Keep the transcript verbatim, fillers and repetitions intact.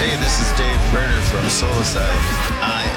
Hey, this is Dave Berner from Soul Asylum. I